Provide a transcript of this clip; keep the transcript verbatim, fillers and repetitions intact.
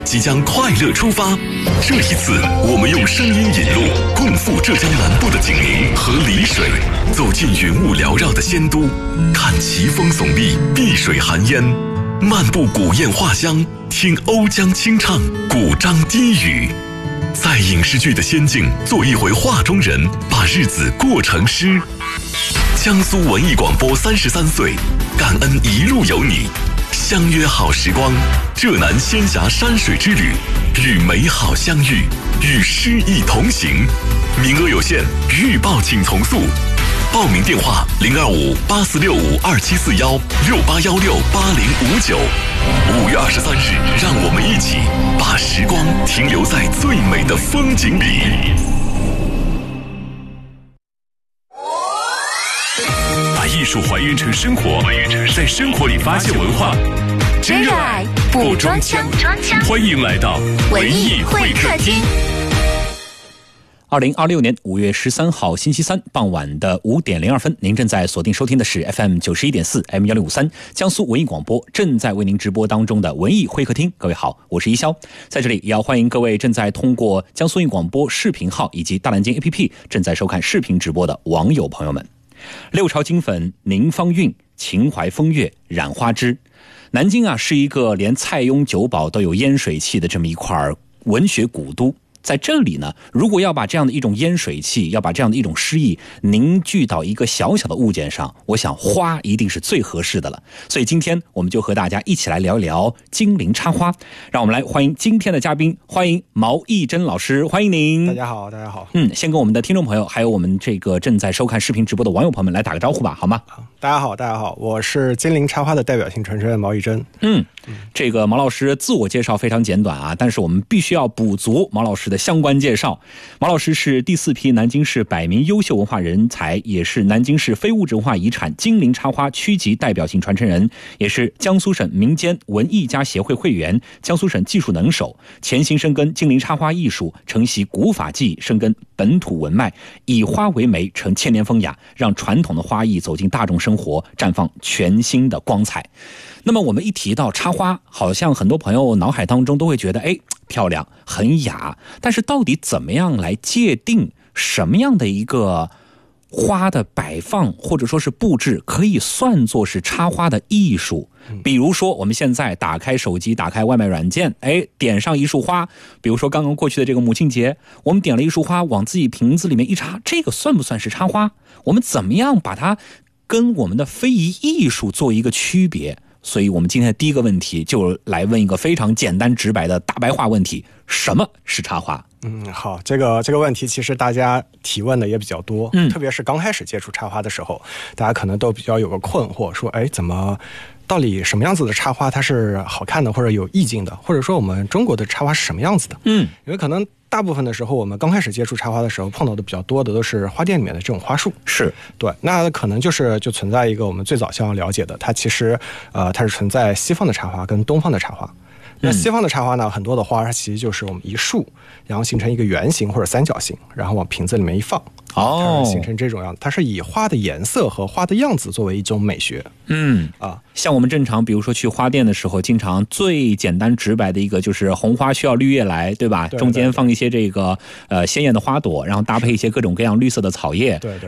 即将快乐出发。这一次，我们用声音引路，共赴浙江南部的景宁和丽水，走进云雾缭绕的仙都，看奇峰耸立，碧水含烟，漫步古堰画乡，听瓯江清唱，古獐低语。在影视剧的仙境做一回画中人，把日子过成诗。江苏文艺广播三十三岁，感恩一路有你，相约好时光，浙南仙峡山水之旅，与美好相遇，与诗意同行。名额有限，预报请从速。报名电话零二五八四六五二七四幺六八幺六八零五九。五月二十三日，让我们一起把时光停留在最美的风景里。把艺术还原成生活，在生活里发现文化， 真热爱不装腔。 欢迎来到文艺会客厅。 二零二六年五月十三号星期三傍晚的五点零二分，您正在锁定收听的是 F M 九十一点四 M 一零五三江苏文艺广播正在为您直播当中的文艺会客厅。各位好，我是一潇，在这里也要欢迎各位正在通过江苏文艺广播视频号以及大蓝鲸 A P P 正在收看视频直播的网友朋友们。六朝金粉宁芳韵，秦淮风月染花枝。南京啊，是一个连蔡邕酒保都有烟水气的这么一块文学古都。在这里呢，如果要把这样的一种烟水气，要把这样的一种诗意凝聚到一个小小的物件上，我想花一定是最合适的了。所以今天我们就和大家一起来聊一聊金陵插花。让我们来欢迎今天的嘉宾，欢迎毛义珍老师，欢迎您。 大家好，大家好。 嗯，先跟我们的听众朋友，还有我们这个正在收看视频直播的网友朋友们来打个招呼吧，好吗？ 大家好，大家好，我是金陵插花的代表性传承人毛义珍。 嗯，这个毛老师自我介绍非常简短啊，但是我们必须要补足毛老师的相关介绍。毛老师是第四批南京市百名优秀文化人才，也是南京市非物质文化遗产金陵插花区级代表性传承人，也是江苏省民间文艺家协会会员，江苏省技术能手，潜心深耕金陵插花艺术，承袭古法技艺，深耕本土文脉，以花为媒，成千年风雅，让传统的花艺走进大众生活，绽放全新的光彩。那么我们一提到插花，好像很多朋友脑海当中都会觉得，哎，漂亮，很雅。但是到底怎么样来界定什么样的一个花的摆放或者说是布置可以算作是插花的艺术？比如说我们现在打开手机，打开外卖软件，哎，点上一束花，比如说刚刚过去的这个母亲节，我们点了一束花往自己瓶子里面一插，这个算不算是插花？我们怎么样把它跟我们的非遗艺术做一个区别？所以我们今天的第一个问题就来问一个非常简单直白的大白话问题：什么是插花？ 嗯，好，这个这个问题其实大家提问的也比较多，嗯，特别是刚开始接触插花的时候，大家可能都比较有个困惑，说，哎，怎么到底什么样子的插花它是好看的或者有意境的，或者说我们中国的插花是什么样子的？嗯，因为可能大部分的时候我们刚开始接触插花的时候碰到的比较多的都是花店里面的这种花束， 是对，那可能就是就存在一个我们最早想要了解的，它其实呃它是存在西方的插花跟东方的插花。那西方的插花呢，很多的花它其实就是我们一束，然后形成一个圆形或者三角形，然后往瓶子里面一放，哦，它形成这种样子。它是以花的颜色和花的样子作为一种美学。嗯啊，像我们正常比如说去花店的时候，经常最简单直白的一个就是红花需要绿叶来，对吧？对对对，中间放一些这个呃鲜艳的花朵，然后搭配一些各种各样绿色的草叶， 对 对, 对。